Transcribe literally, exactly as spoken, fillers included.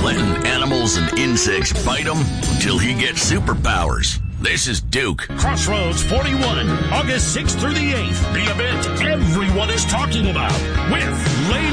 letting animals and insects bite him until he gets superpowers. This is Duke. Crossroads forty-one, August sixth through the eighth. The event everyone is talking about with Lane